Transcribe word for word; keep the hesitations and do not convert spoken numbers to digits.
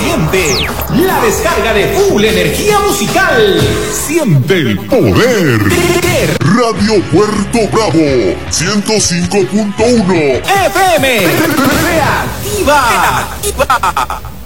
Oriente. La descarga de full energía musical. Siente el poder de Radio Puerto Bravo, ciento cinco punto uno F M. Reactiva. Reactiva.